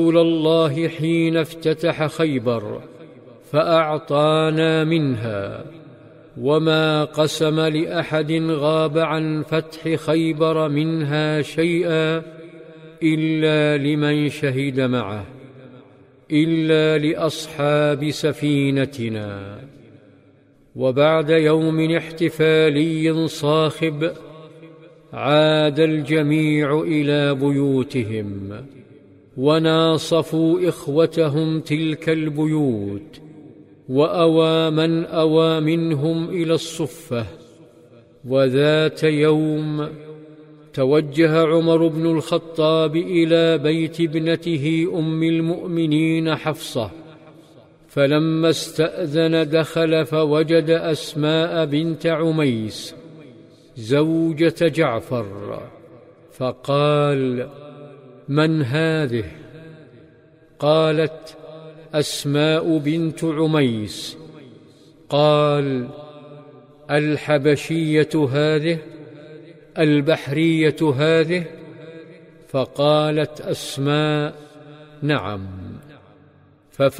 رسول الله حين افتتح خيبر فأعطانا منها، وما قسم لأحد غاب عن فتح خيبر منها شيئا إلا لمن شهد معه، إلا لأصحاب سفينتنا. وبعد يوم احتفالي صاخب عاد الجميع إلى بيوتهم، وناصفوا إخوتهم تلك البيوت، وأوى من أوى منهم إلى الصفة. وذات يوم توجه عمر بن الخطاب إلى بيت ابنته أم المؤمنين حفصة، فلما استأذن دخل فوجد أسماء بنت عميس زوجة جعفر، فقال: من هذه؟ قالت: أسماء بنت عميس. قال: الحبشية هذه؟ البحرية هذه؟ فقالت أسماء: نعم.